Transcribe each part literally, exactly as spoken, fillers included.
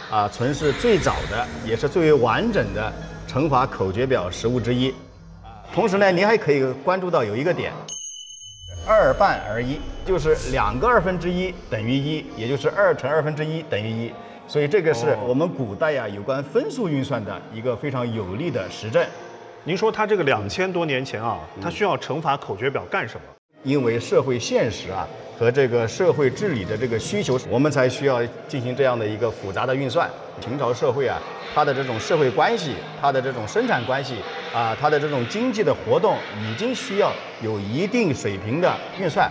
啊，存世最早的也是最为完整的乘法口诀表实物之一。同时呢，您还可以关注到有一个点，二半而一，就是两个二分之一等于一，也就是二乘二分之一等于一。所以这个是我们古代呀有关分数运算的一个非常有力的实证。 您说它这个两千多年前啊，它需要乘法口诀表干什么？ 因为社会现实啊和这个社会治理的这个需求，我们才需要进行这样的一个复杂的运算。秦朝社会啊，它的这种社会关系，它的这种生产关系啊，它的这种经济的活动，已经需要有一定水平的运算。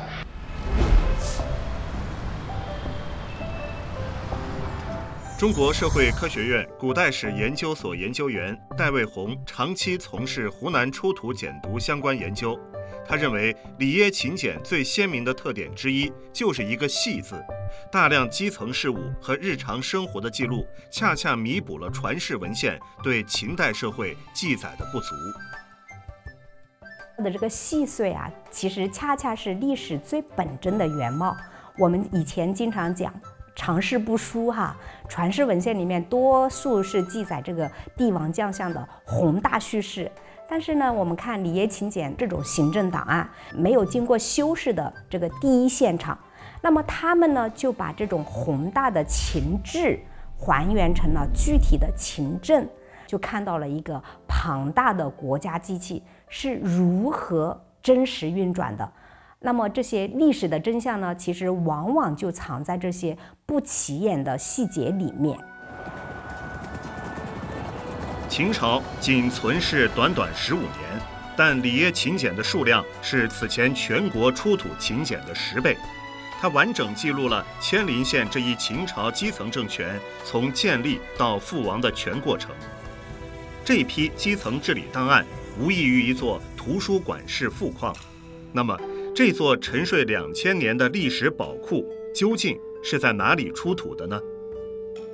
中国社会科学院古代史研究所研究员戴卫红长期从事湖南出土简牍相关研究。他认为里耶秦简最鲜明的特点之一就是一个“系”字，大量基层事务和日常生活的记录，恰恰弥补了传世文献对秦代社会记载的不足。 的这个细碎啊，其实恰恰是历史最本真的原貌。我们以前经常讲常识不输哈，传世文献里面多数是记载这个帝王将相的宏大叙事。但是呢，我们看里耶秦简这种行政档案，没有经过修饰的这个第一现场，那么他们呢就把这种宏大的秦制还原成了具体的秦政，就看到了一个庞大的国家机器是如何真实运转的。那么这些历史的真相呢，其实往往就藏在这些不起眼的细节里面。 秦朝仅存世短短十五年，但里耶秦简的数量是此前全国出土秦简的十倍。它完整记录了千陵县这一秦朝基层政权从建立到覆亡的全过程。这一批基层治理档案无异于一座图书馆式富矿。那么，这座沉睡两千年的历史宝库究竟是在哪里出土的呢？